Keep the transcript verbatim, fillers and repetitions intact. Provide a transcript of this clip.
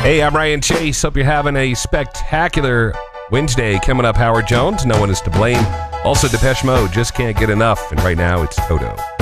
Hey, I'm Ryan Chase. Hope you're having a spectacular Wednesday. Coming up, Howard Jones, No One Is to Blame. Also, Depeche Mode, Just Can't Get Enough. And right now, it's Toto.